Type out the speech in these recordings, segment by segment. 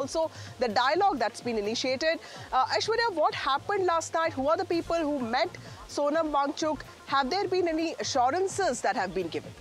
also the dialogue that's been initiated. Aishwarya, what happened last night? Who are the people who met Sonam Wangchuk? Have there been any assurances that have been given?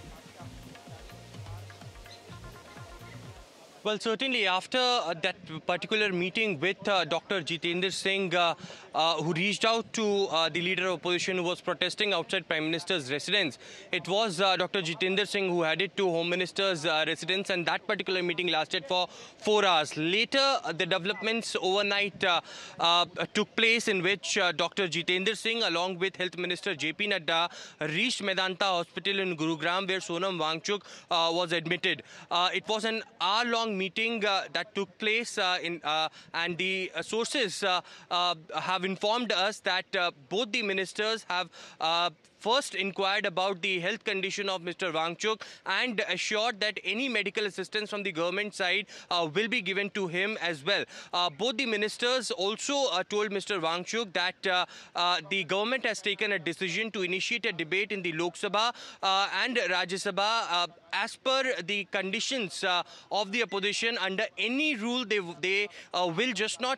Well, certainly after that particular meeting with Dr. Jitendra Singh, who reached out to the leader of opposition who was protesting outside Prime Minister's residence, it was Dr. Jitendra Singh who headed to Home Minister's residence, and that particular meeting lasted for 4 hours. Later, the developments overnight took place in which Dr. Jitendra Singh, along with Health Minister JP Nadda, reached Medanta Hospital in Gurugram, where Sonam Wangchuk was admitted. It was an hour-long meeting that took place and the sources have informed us that both the ministers have first inquired about the health condition of Mr. Wangchuk and assured that any medical assistance from the government side will be given to him as well. Both the ministers also told Mr. Wangchuk that the government has taken a decision to initiate a debate in the Lok Sabha and Rajya Sabha as per the conditions of the opposition. Under any rule, they will just not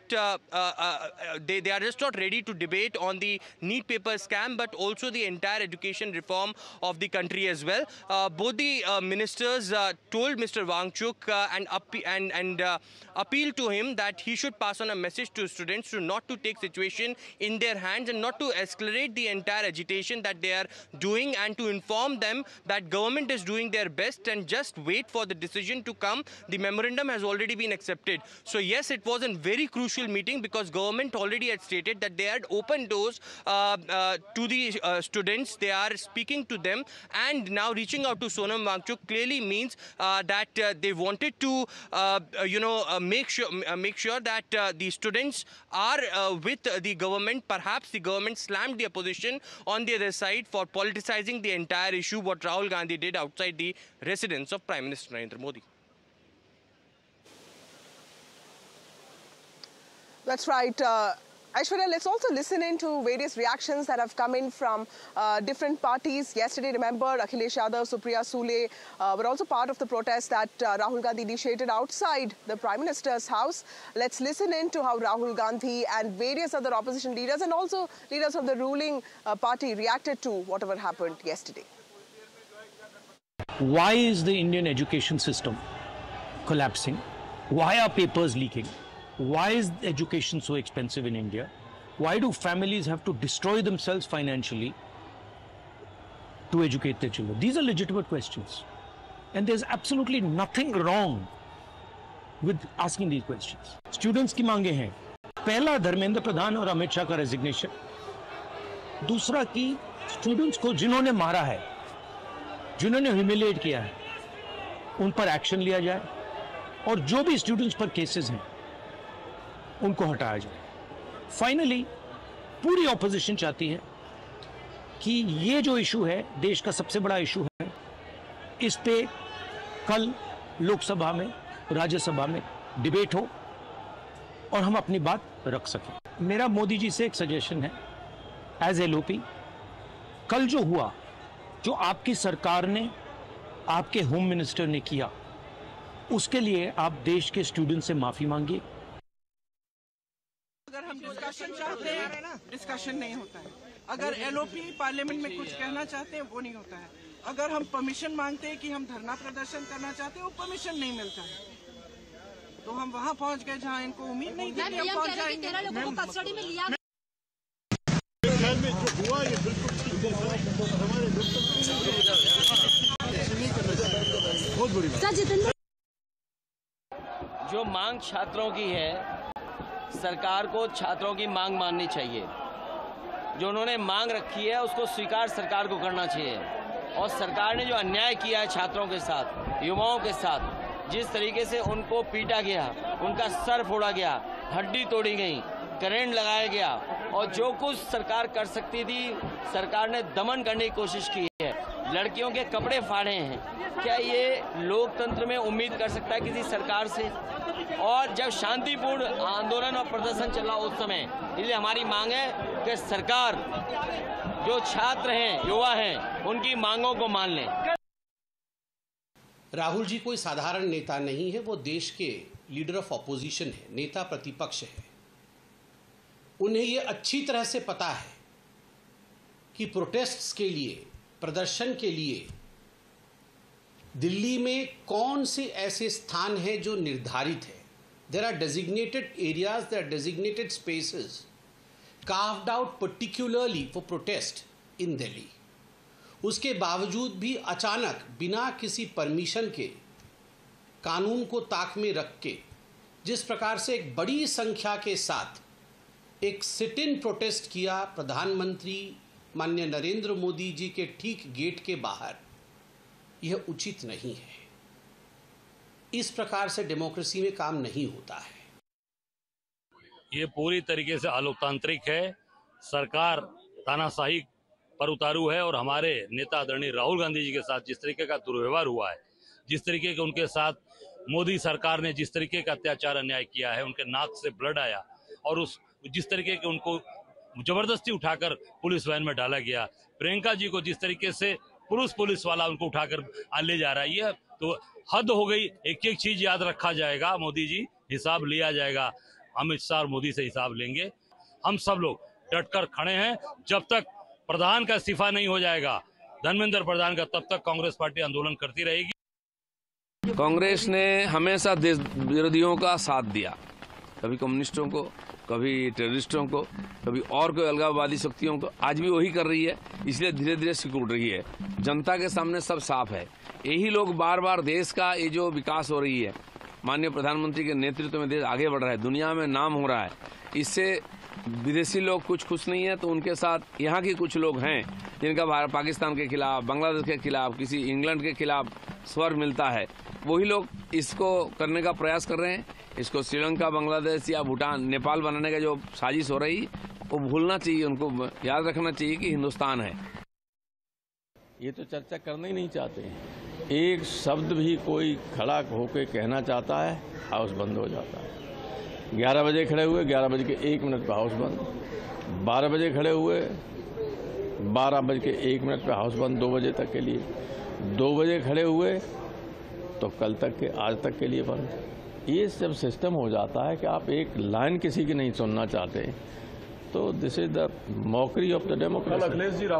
they are just not ready to debate on the NEET paper scam, but also the entire education reform of the country as well. Both the ministers told Mr. Wangchuk and appealed to him that he should pass on a message to students to not to take situation in their hands and not to escalate the entire agitation that they are doing, and to inform them that government is doing their best and just wait for the decision to come. The memorandum has already been accepted. So yes, it was a very crucial meeting because government already had stated that they had opened doors to the students. They are speaking to them, and now reaching out to Sonam Wangchuk clearly means that they wanted to make sure that the students are with the government. Perhaps the government slammed the opposition on the other side for politicizing the entire issue, what Rahul Gandhi did outside the residence of Prime Minister Narendra Modi. That's right. Aishwarya, let's also listen in to various reactions that have come in from different parties. Yesterday, remember, Akhilesh Yadav, Supriya Sule were also part of the protest that Rahul Gandhi initiated outside the Prime Minister's house. Let's listen in to how Rahul Gandhi and various other opposition leaders and also leaders of the ruling party reacted to whatever happened yesterday. Why is the Indian education system collapsing? Why are papers leaking? Why is education so expensive in India? Why do families have to destroy themselves financially to educate their children? These are legitimate questions. And there's absolutely nothing wrong with asking these questions. Students की मांगे हैं, पहला धर्मेंद्र प्रधान और अमित शाह का resignation, दूसरा कि students को जिन्होंने मारा है, जिन्होंने ह्यूमिलिएट किया है, उन पर एक्शन लिया जाए और जो भी स्टूडेंट्स पर केसेस हैं उनको हटाया जाए. फाइनली पूरी ऑपोजिशन चाहती है कि ये जो इशू है, देश का सबसे बड़ा इशू है, इस पे कल लोकसभा में, राज्यसभा में डिबेट हो और हम अपनी बात रख सकें. मेरा मोदी जी से एक सजेशन है, एज एलओपी, कल जो हुआ, जो आपकी सरकार ने, आपके होम मिनिस्टर ने किया, उसके लिए आप देश के स्टूडेंट से माफी मांगिए. अगर हम डिस्कशन चाहते हैं, डिस्कशन नहीं होता है. अगर एलओपी पार्लियामेंट में कुछ कहना चाहते हैं, वो नहीं होता है. अगर हम परमिशन मांगते हैं कि हम धरना प्रदर्शन करना चाहते हैं, वो परमिशन नहीं मिलता है. तो हम वहां पहुंच गए जहां इनको उम्मीद नहीं थी कि हम पहुंच जाएंगे. जो मांग छात्रों की है, सरकार को छात्रों की मांग माननी चाहिए. जो उन्होंने मांग रखी है उसको स्वीकार सरकार को करना चाहिए. और सरकार ने जो अन्याय किया है छात्रों के साथ, युवाओं के साथ, जिस तरीके से उनको पीटा गया, उनका सर फोड़ा गया, हड्डी तोड़ी गई, करंट लगाया गया, और जो कुछ सरकार कर सकती थी सरकार ने दमन करने की कोशिश की है. लड़कियों के कपड़े फाड़े हैं. क्या ये लोकतंत्र में उम्मीद कर सकता है किसी सरकार से? और जब शांतिपूर्ण आंदोलन और प्रदर्शन चल रहा उस समय, इसलिए हमारी मांग है कि सरकार जो छात्र हैं, युवा हैं, उनकी मांगों को मान लें. राहुल जी कोई साधारण नेता नहीं है, वो देश के लीडर ऑफ ऑपोजिशन है, नेता प्रतिपक्ष है, उन्हें ये अच्छी तरह से पता है कि प्रोटेस्ट्स के लिए, प्रदर्शन के लिए दिल्ली में कौन से ऐसे स्थान हैं जो निर्धारित है. There are designated areas, there are designated spaces carved out particularly for protest in Delhi. उसके बावजूद भी अचानक बिना किसी परमिशन के, कानून को ताक में रख के, जिस प्रकार से एक बड़ी संख्या के साथ एक सिट इन प्रोटेस्ट किया प्रधानमंत्री माननीय नरेंद्र मोदी जी के ठीक गेट के बाहर, यह उचित नहीं है. इस प्रकार से डेमोक्रेसी में काम नहीं होता है. ये पूरी तरीके से अलोकतांत्रिक है. सरकार तानाशाही पर उतारू है और हमारे नेता आदरणीय राहुल गांधी जी के साथ जिस तरीके का दुर्व्यवहार हुआ है, जिस तरीके के उनके साथ मोदी सरकार ने जिस तरीके का अत्याचार अन्याय किया है, उनके नाक से ब्लड आया और उस जिस तरीके के उनको जबरदस्ती उठाकर पुलिस वैन में डाला गया, प्रियंका जी को जिस तरीके से पुलिस वाला उनको उठाकर ले जा रहा है, ये तो हद हो गई. एक एक चीज याद रखा जाएगा, मोदी जी हिसाब लिया जाएगा. अमित शाह और मोदी से हिसाब लेंगे. हम सब लोग डटकर खड़े हैं. जब तक प्रधान का इस्तीफा नहीं हो जाएगा, धर्मेंद्र प्रधान का, तब तक कांग्रेस पार्टी आंदोलन करती रहेगी. कांग्रेस ने हमेशा देश विरोधियों का साथ दिया, कभी कम्युनिस्टों को, कभी टेररिस्टों को, कभी और कोई अलगाववादी शक्तियों को. आज भी वही कर रही है, इसलिए धीरे धीरे सिकुड़ रही है. जनता के सामने सब साफ है. यही लोग बार बार देश का ये जो विकास हो रही है, माननीय प्रधानमंत्री के नेतृत्व में देश आगे बढ़ रहा है, दुनिया में नाम हो रहा है, इससे विदेशी लोग कुछ खुश नहीं है. तो उनके साथ यहाँ के कुछ लोग हैं जिनका पाकिस्तान के खिलाफ, बांग्लादेश के खिलाफ, किसी इंग्लैंड के खिलाफ स्वर मिलता है, वही लोग इसको करने का प्रयास कर रहे हैं. इसको श्रीलंका, बांग्लादेश या भूटान, नेपाल बनाने का जो साजिश हो रही, वो भूलना चाहिए. उनको याद रखना चाहिए कि हिंदुस्तान है. ये तो चर्चा करना ही नहीं चाहते हैं. एक शब्द भी कोई खड़ा होकर कहना चाहता है, हाउस बंद हो जाता है. 11 बजे खड़े हुए, 11:01 पर हाउस बंद. 12 बजे खड़े हुए, 12:01 पर हाउस बंद 2 बजे तक के लिए. 2 बजे खड़े हुए तो कल तक के, आज तक के लिए बंद. ये जब सिस्टम हो जाता है कि आप एक लाइन किसी की नहीं सुनना चाहते, तो this is the mockery of the democracy.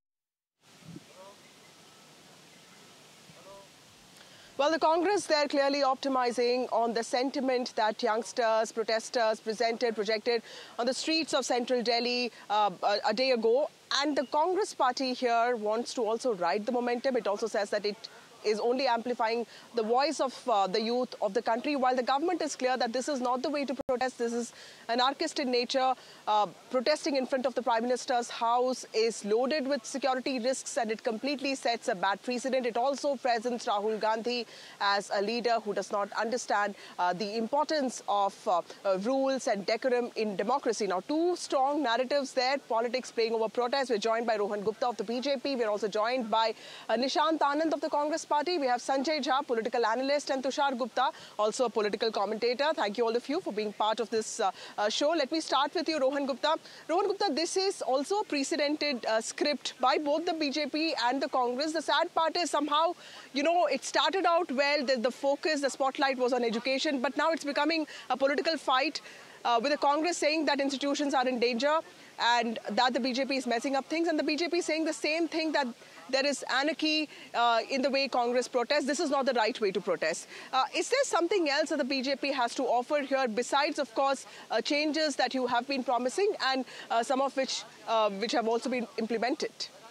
Well, the Congress, they're clearly optimizing on the sentiment that youngsters, protesters projected on the streets of central Delhi a day ago. And the Congress party here wants to also ride the momentum. It also says that it is only amplifying the voice of the youth of the country, while the government is clear that this is not the way to protest. This is anarchist in nature. Protesting in front of the Prime Minister's house is loaded with security risks, and it completely sets a bad precedent. It also presents Rahul Gandhi as a leader who does not understand the importance of rules and decorum in democracy. Now, two strong narratives there, politics playing over protest. We're joined by Rohan Gupta of the BJP. We're also joined by Nishant Anand of the Congress Party. We have Sanjay Jha, political analyst, and Tushar Gupta, also a political commentator. Thank you all of you for being part of this show. Let me start with you, Rohan Gupta. Rohan Gupta, this is also a precedented script by both the BJP and the Congress. The sad part is somehow, you know, it started out well, the focus, the spotlight was on education, but now it's becoming a political fight with the Congress saying that institutions are in danger and that the BJP is messing up things, and the BJP saying the same thing, that there is anarchy in the way Congress protests. This is not the right way to protest. Is there something else that the BJP has to offer here besides, of course, changes that you have been promising and some of which have also been implemented?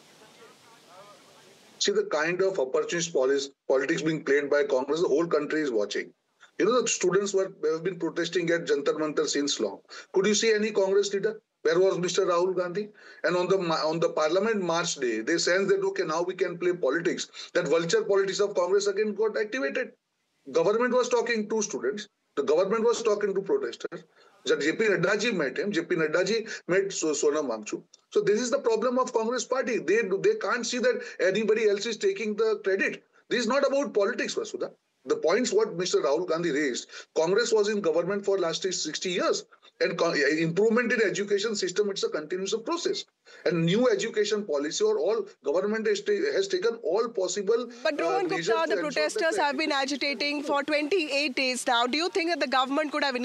See, the kind of opportunist politics being played by Congress, the whole country is watching. You know, the students have been protesting at Jantar Mantar since long. Could you see any Congress leader? Where was Mr. Rahul Gandhi? And on the Parliament March day, they sensed that, okay, now we can play politics. That vulture politics of Congress again got activated. Government was talking to students. The government was talking to protesters. JP Nadda ji met him. JP Nadda ji met Sonam Wangchuk. So this is the problem of Congress party. They can't see that anybody else is taking the credit. This is not about politics, Vasudha. The points what Mr. Rahul Gandhi raised, Congress was in government for last 60 years. And improvement in education system, it's a continuous process. And new education policy or all government has taken all possible. But Rohan Gupta, the protesters have been agitating for 28 days now. Do you think that the government could have